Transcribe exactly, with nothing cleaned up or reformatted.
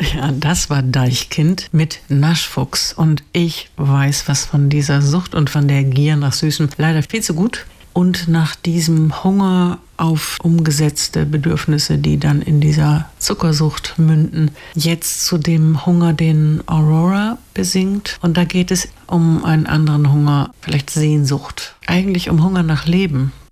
Ja, das war Deichkind mit Naschfuchs. Und ich weiß was von dieser Sucht und von der Gier nach Süßem leider viel zu gut. Und nach diesem Hunger auf umgesetzte Bedürfnisse, die dann in dieser Zuckersucht münden. Jetzt zu dem Hunger, den Aurora besingt. Und da geht es um einen anderen Hunger, vielleicht Sehnsucht. Eigentlich um Hunger nach Leben.